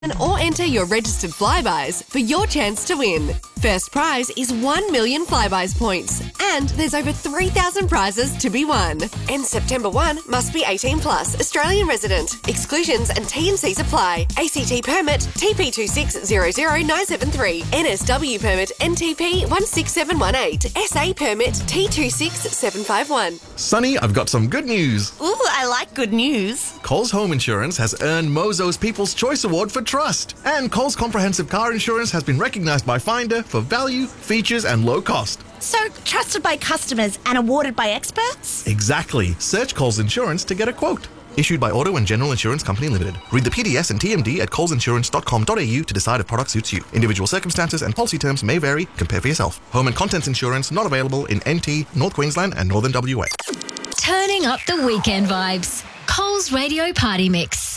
or enter your registered Flybuys for your chance to win. First prize is 1 million Flybuys points, and there's over 3,000 prizes to be won. And September 1 must be 18 plus, Australian resident. Exclusions and T&Cs apply. ACT permit TP2600973, NSW permit NTP 16718, SA permit T26751. Sonny, I've got some good news. Ooh, I like good news. Coles Home Insurance has earned Mozo's People's Choice Award for Trust. And Coles Comprehensive Car Insurance has been recognised by Finder for value, features and low cost. So, trusted by customers and awarded by experts? Exactly. Search Coles Insurance to get a quote. Issued by Auto and General Insurance Company Limited. Read the PDS and TMD at colesinsurance.com.au to decide if product suits you. Individual circumstances and policy terms may vary. Compare for yourself. Home and contents insurance not available in NT, North Queensland and Northern WA. Turning up the weekend vibes. Coles Radio Party Mix.